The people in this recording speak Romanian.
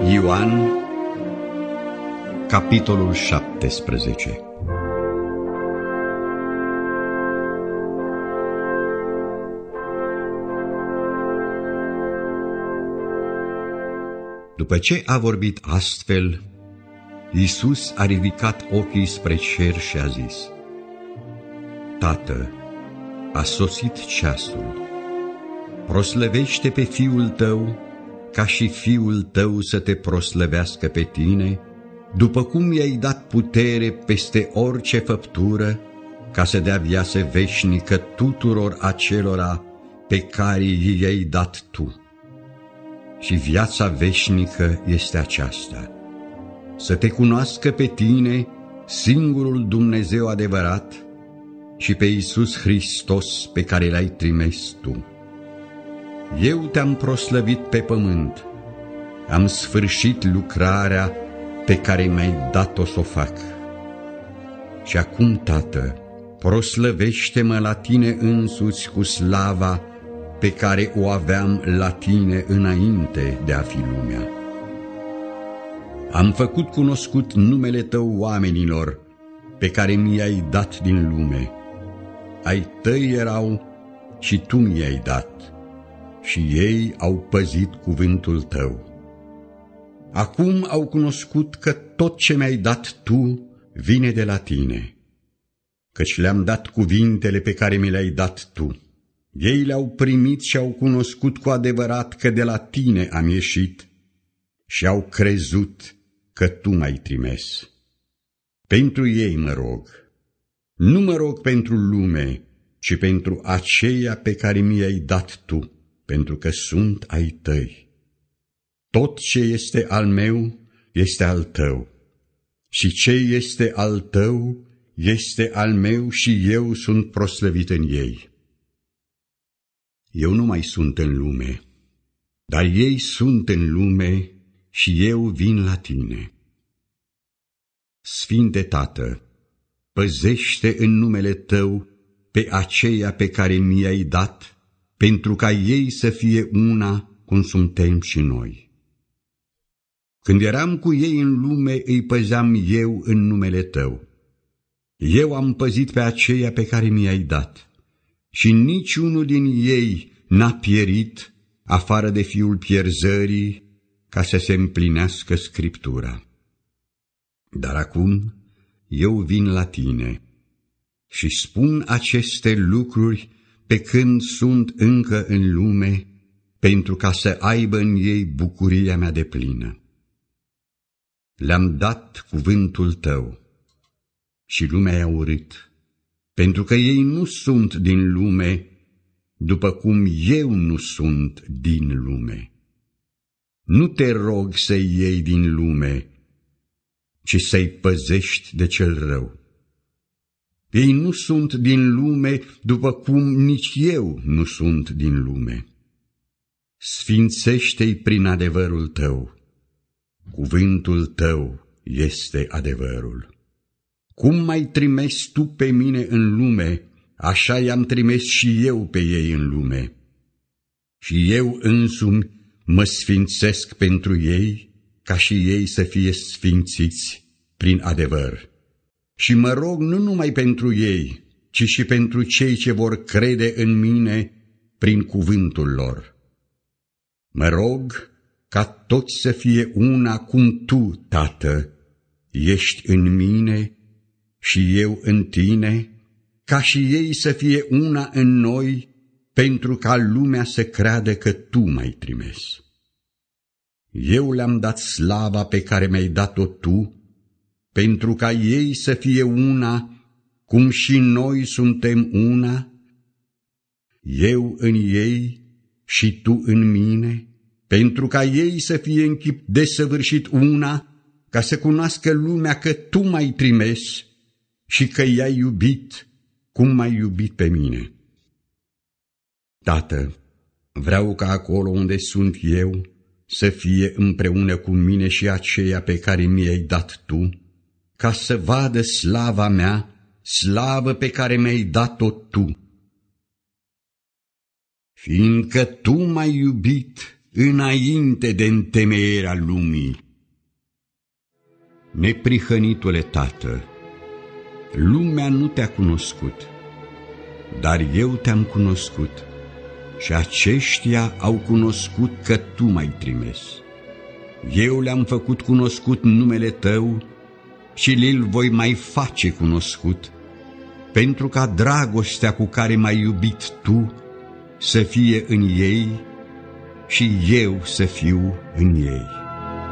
Ioan, capitolul 17. După ce a vorbit astfel, Iisus a ridicat ochii spre cer și a zis: Tată, a sosit ceasul. Proslăvește pe Fiul Tău, ca și Fiul Tău să te proslăvească pe Tine, după cum i-ai dat putere peste orice făptură, ca să dea viață veșnică tuturor acelora pe care i-ai dat Tu. Și viața veșnică este aceasta: să te cunoască pe Tine, singurul Dumnezeu adevărat, și pe Iisus Hristos pe care L-ai trimis Tu. Eu Te-am proslăvit pe pământ, am sfârșit lucrarea pe care Mi-ai dat-o să o fac. Și acum, Tată, proslăvește-mă la Tine însuți cu slava pe care o aveam la Tine înainte de a fi lumea. Am făcut cunoscut numele Tău oamenilor pe care mi-ai dat din lume. Ai Tăi erau și Tu mi-ai dat, și ei au păzit cuvântul Tău. Acum au cunoscut că tot ce mi-ai dat Tu vine de la Tine, căci le-am dat cuvintele pe care mi le-ai dat Tu. Ei le-au primit și au cunoscut cu adevărat că de la Tine am ieșit și au crezut că Tu m-ai trimis. Pentru ei mă rog. Nu mă rog pentru lume, ci pentru aceia pe care mi-ai dat Tu, pentru că sunt ai Tăi. Tot ce este al meu este al Tău, și ce este al Tău este al meu și eu sunt proslăvit în ei. Eu nu mai sunt în lume, dar ei sunt în lume și eu vin la Tine. Sfinte Tată, păzește în numele Tău pe aceia pe care mi-ai dat, pentru ca ei să fie una cum suntem și noi. Când eram cu ei în lume, îi păzeam eu în numele Tău. Eu am păzit pe aceia pe care mi-ai dat, și niciunul din ei n-a pierit, afară de fiul pierzării, ca să se împlinească Scriptura. Dar acum eu vin la Tine și spun aceste lucruri pe când sunt încă în lume, pentru ca să aibă în ei bucuria mea deplină. Le-am dat cuvântul Tău și lumea i-a urât, pentru că ei nu sunt din lume, după cum eu nu sunt din lume. Nu te rog să-i iei din lume, ci să-i păzești de cel rău. Ei nu sunt din lume, după cum nici eu nu sunt din lume. Sfințește-i prin adevărul Tău. Cuvântul Tău este adevărul. Cum m-ai trimis Tu pe mine în lume, așa i-am trimis și eu pe ei în lume. Și eu însumi mă sfințesc pentru ei, ca și ei să fie sfințiți prin adevăr. Și mă rog nu numai pentru ei, ci și pentru cei ce vor crede în mine prin cuvântul lor. Mă rog ca toți să fie una cum Tu, Tată, ești în mine și eu în Tine, ca și ei să fie una în noi, pentru ca lumea să creadă că Tu m-ai trimis. Eu le-am dat slava pe care mi-ai dat-o Tu, pentru ca ei să fie una, cum și noi suntem una, eu în ei și Tu în mine, pentru ca ei să fie în chip desăvârșit una, ca să cunoască lumea că Tu m-ai trimis și că i-ai iubit cum m-ai iubit pe mine. Tată, vreau ca acolo unde sunt eu să fie împreună cu mine și aceia pe care mi-ai dat Tu, ca să vadă slava mea, slavă pe care mi-ai dat-o Tu. Fiindcă Tu m-ai iubit, înainte de întemeierea lumii. Neprihănitule Tată, lumea nu te-a cunoscut, dar eu te-am cunoscut și aceștia au cunoscut că tu m-ai trimis. Eu le-am făcut cunoscut numele tău și li-l voi mai face cunoscut, pentru ca dragostea cu care m-ai iubit tu să fie în ei și eu să fiu în ei.